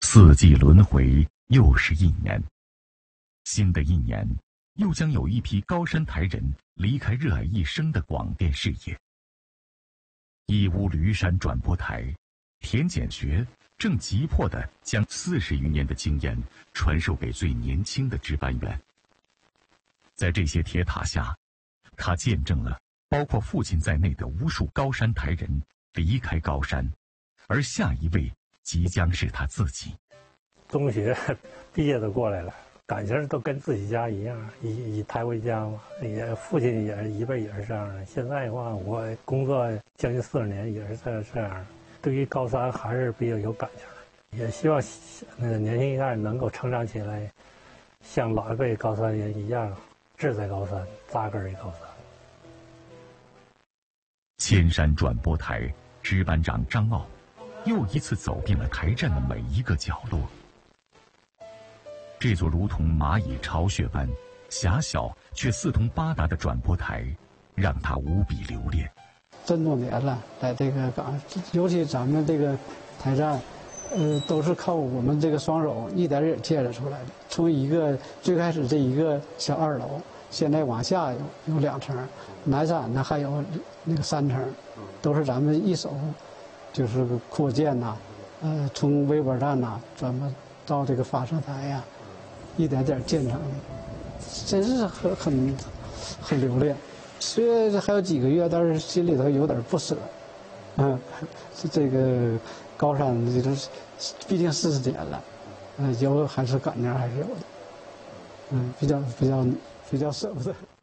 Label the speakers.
Speaker 1: 四季轮回，又是一年。新的一年，又将有一批高山台人离开热爱一生的广电事业。义乌驴山转播台，田简学正急迫地将40余年的经验传授给最年轻的值班员。在这些铁塔下，他见证了包括父亲在内的无数高山台人离开高山，而下一位即将是他自己。
Speaker 2: 中学毕业都过来了，感情都跟自己家一样，以台为家嘛。也父亲也是一辈也是这样的。现在的话，我工作将近40年，也是这样。对于高山还是比较有感情，也希望年轻一代能够成长起来，像老一辈高山人一样，志在高山，扎根于高山。
Speaker 1: 千山转播台值班长张傲又一次走遍了台站的每一个角落。这座如同蚂蚁巢穴般狭小却四通八达的转播台，让他无比留恋。
Speaker 3: 这么多年了，在这个岗，尤其咱们这个台站，都是靠我们这个双手一点点建设出来的。从最开始这一个小2楼，现在往下有2层，南山呢还有那个3层，都是咱们一手，就是扩建呐，从微波站呐转播到这个发射台呀，一点点建成的，真是很留恋。虽然还有几个月，但是心里头有点不舍。这个高山就是毕竟40年了，还是感情还是有的。比较舍不得。